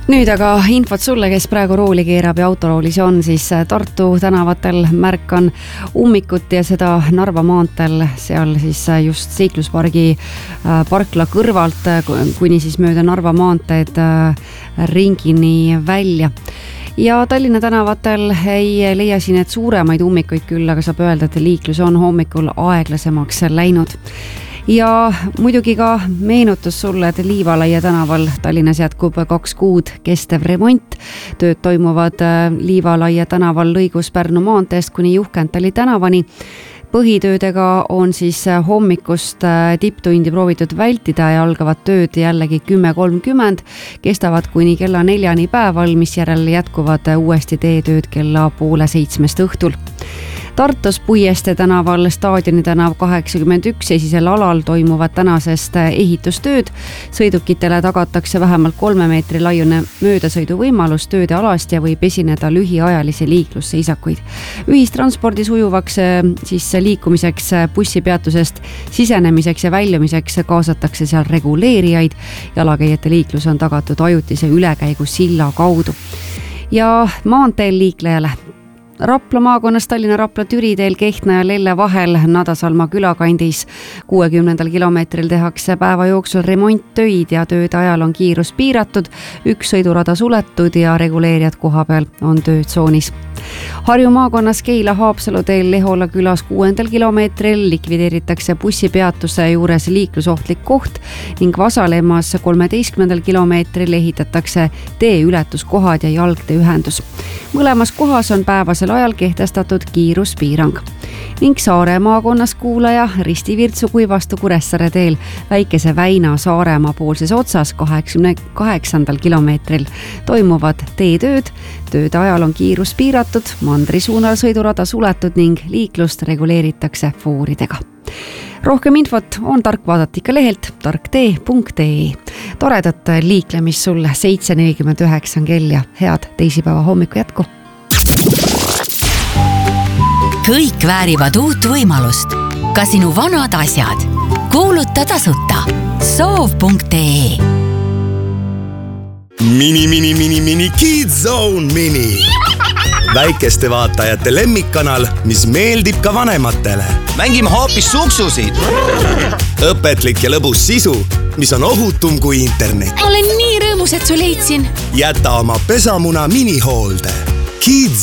Nüüd aga infot sulle, kes praegu rooli keerab ja autoroolis on, siis Tartu tänavatel märkan ummikut ja seda Narva maanteel, seal siis just seikluspargi parkla kõrvalt kuni siis mööda Narva maanteed ringini välja. Ja Tallinna tänavatel ei leia siin need suuremaid ummikuid küll, aga saab öelda, et liiklus on hommikul aeglasemaks läinud. Ja muidugi ka meenutus sulle, et Liivalaia tänaval Tallinnas jätkub 2 kuud kestev remont. Tööd toimuvad Liivalaia tänaval lõigus Pärnu maanteest kuni Juhkentali tänavani. Põhitöödega on siis hommikust tipptundi proovitud vältida ja algavad tööd jällegi 10.30, kestavad kuni kella 4 päeval, mis järel jätkuvad uuesti teetööd kella 6:30 õhtul. Tartus Puieste tänaval Staadioni tänav 81 esisel alal toimuvad tänasest ehitustööd. Sõidukitele tagatakse vähemalt 3 meetri laiune möödasõiduvõimalus tööde alast ja võib esineda lühiajalisi liiklusseisakuid. Ühistranspordi sujuvaks siis liikumiseks bussipeatusest sisenemiseks ja väljumiseks kaasatakse seal reguleerijaid. Jalakäijate liiklus on tagatud ajutise ülekäigu silla kaudu. Ja maanteel liiklejale. Rapla maakonnas Tallinna Rapla Türiteel Kehtna ja Lelle vahel Nadasalma külakandis 60. kilomeetril tehakse päeva jooksul remonttöid ja tööde ajal on kiirus piiratud, 1 sõidurada suletud ja reguleerijad koha peal on töötsoonis. Harju maakonnas Keila Haapsalu teel Lehola külas 6. kilomeetril likvideeritakse bussipeatuse juures liiklusohtlik koht ning Vasalemmas 13. kilomeetril ehitatakse teeületuskohad ja jalgteeühendus. Mõlemas kohas on päevasel ajal kehtestatud kiiruspiirang. Ning Saare maakonnas kuulaja Risti Virtsu Kuivastu Kuressaare teel Väikese Väina Saaremaa poolses otsas 88. kilomeetril toimuvad teetööd. Tööde ajal on kiirus piiratud, mandri suunal sõidurada suletud ning liiklust reguleeritakse fooridega. Rohkem infot on tark vaadata ikka lehelt tarktee.ee. Toredat liiklemist sulle 7.49 kell ja head teisipäeva hommiku jätku. Kõik väärivad uut võimalust. Ka sinu vanad asjad. Kuuluta tasuta. Soov.ee. Mini Kids Zone Mini. Väikeste vaatajate lemmikkanal, mis meeldib ka vanematele. Mängime hoopis suksusid. Õpetlik ja lõbus sisu, mis on ohutum kui internet. Olen nii rõõmus, et su leidsin. Jäta oma pesamuna minihoolde. Kids